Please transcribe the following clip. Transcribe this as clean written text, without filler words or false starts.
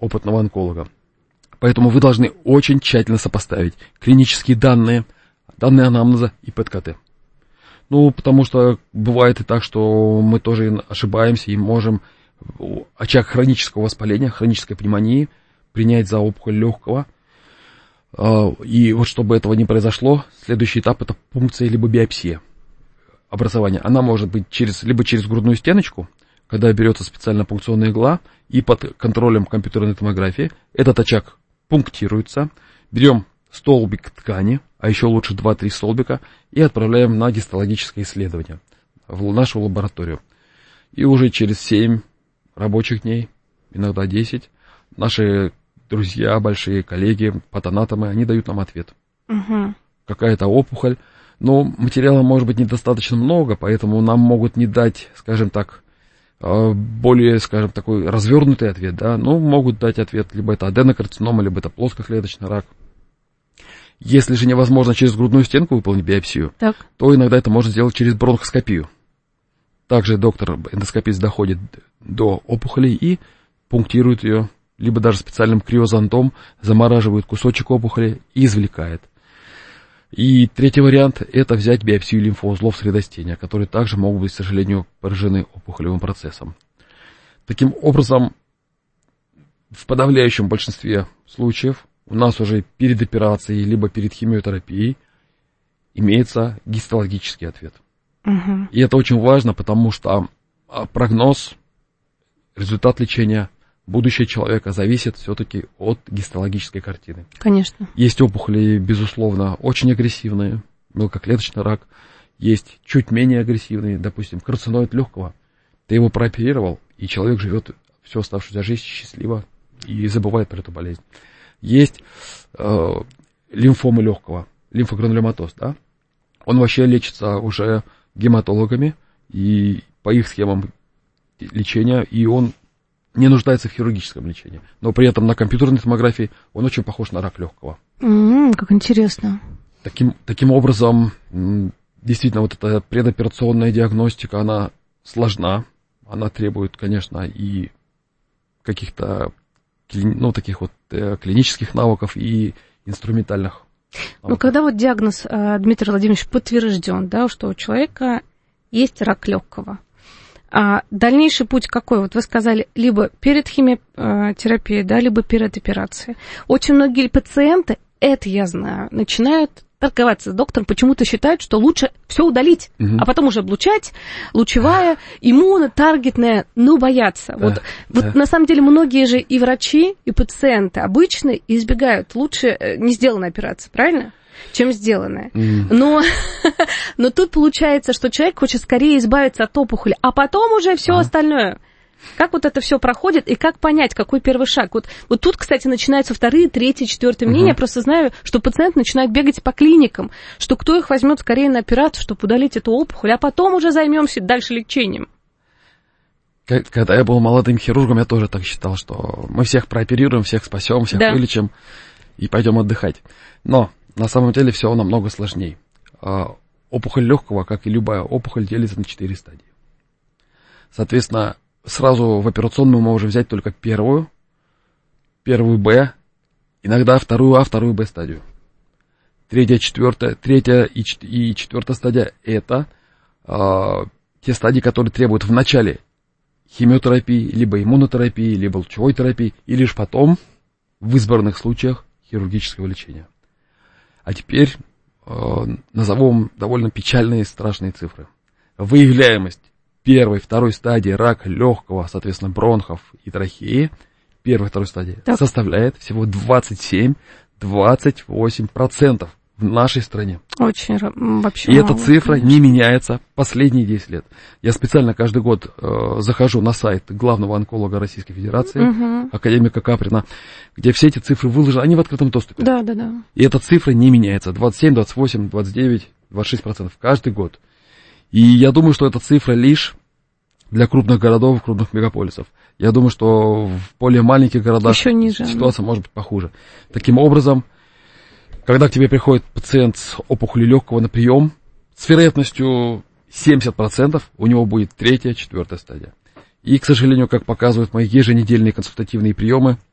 опытного онколога. Поэтому вы должны очень тщательно сопоставить клинические данные, данные анамнеза и ПЭТ-КТ. Ну, потому что бывает и так, что мы тоже ошибаемся и можем очаг хронического воспаления, хронической пневмонии принять за опухоль легкого. И вот чтобы этого не произошло, следующий этап — это пункция либо биопсия образования. Она может быть либо через грудную стеночку, когда берется специальная пункционная игла, и под контролем компьютерной томографии этот очаг пунктируется. Берем столбик ткани, а еще лучше 2-3 столбика, и отправляем на гистологическое исследование в нашу лабораторию. И уже через 7 рабочих дней, иногда 10, наши друзья, большие коллеги, патанатомы, они дают нам ответ. Угу. Какая-то опухоль, но материала может быть недостаточно много, поэтому нам могут не дать, скажем так, более, скажем, такой развернутый ответ, да, но могут дать ответ, либо это аденокарцинома, либо это плоскоклеточный рак. Если же невозможно через грудную стенку выполнить биопсию, то иногда это можно сделать через бронхоскопию. Также доктор-эндоскопист доходит до опухоли и пунктирует ее, либо даже специальным криозонтом замораживает кусочек опухоли и извлекает. И третий вариант – это взять биопсию лимфоузлов средостения, которые также могут быть, к сожалению, поражены опухолевым процессом. Таким образом, в подавляющем большинстве случаев у нас уже перед операцией либо перед химиотерапией имеется гистологический ответ. Угу. И это очень важно, потому что прогноз, результат лечения, будущее человека зависит все-таки от гистологической картины. Конечно. Есть опухоли, безусловно, очень агрессивные, мелкоклеточный рак. Есть чуть менее агрессивные, допустим, карциноид легкого. Ты его прооперировал, и человек живет всю оставшуюся жизнь счастливо и забывает про эту болезнь. Есть лимфомы легкого, лимфогранулематоз, да? Он вообще лечится уже гематологами и по их схемам лечения, и он не нуждается в хирургическом лечении. Но при этом на компьютерной томографии он очень похож на рак легкого. Как интересно. Таким образом, действительно, вот эта предоперационная диагностика, она сложна. Она требует, конечно, и каких-то таких вот клинических навыков и инструментальных навыков. Ну, когда вот диагноз, Дмитрий Владимирович, подтвержден, да, что у человека есть рак легкого, а дальнейший путь какой? Вот вы сказали, либо перед химиотерапией, да, либо перед операцией. Очень многие пациенты, это я знаю, начинают торговаться с доктором, почему-то считают, что лучше все удалить, а потом уже облучать, лучевая, иммунотаргетная, но боятся. Вот на самом деле многие же и врачи, и пациенты обычно избегают лучше не сделанной операции, правильно? Чем сделанное. Но тут получается, что человек хочет скорее избавиться от опухоли, а потом уже все остальное. Как вот это все проходит, и как понять, какой первый шаг? Вот тут, кстати, начинаются вторые, третьи, четвертые мнения. Я просто знаю, что пациенты начинают бегать по клиникам, что кто их возьмет скорее на операцию, чтобы удалить эту опухоль, а потом уже займемся дальше лечением. Когда я был молодым хирургом, я тоже так считал, что мы всех прооперируем, всех спасем, всех вылечим и пойдем отдыхать. Но на самом деле все намного сложнее. Опухоль легкого, как и любая опухоль, делится на 4 стадии. Соответственно, сразу в операционную мы можем взять только первую Б, иногда вторую А, вторую Б стадию. Третья и четвертая стадия – это те стадии, которые требуют в начале химиотерапии, либо иммунотерапии, либо лучевой терапии, и лишь потом, в избранных случаях, хирургического лечения. А теперь назовем довольно печальные и страшные цифры. Выявляемость первой, второй стадии рака легкого, соответственно, бронхов и трахеи, первой, второй стадии, составляет всего 27-28% в нашей стране. Очень вообще и мало, эта цифра конечно. не меняется последние 10 лет. Я специально каждый год захожу на сайт главного онколога Российской Федерации, академика Каприна, где все эти цифры выложены, они в открытом доступе. Да. И эта цифра не меняется. 27, 28, 29, 26% каждый год. И я думаю, что эта цифра лишь для крупных городов, крупных мегаполисов. Я думаю, что в более маленьких городах ситуация может быть похуже. Таким образом, когда к тебе приходит пациент с опухолью легкого на прием, с вероятностью 70% у него будет 3-я, 4-я стадия. И, к сожалению, как показывают мои еженедельные консультативные приемы,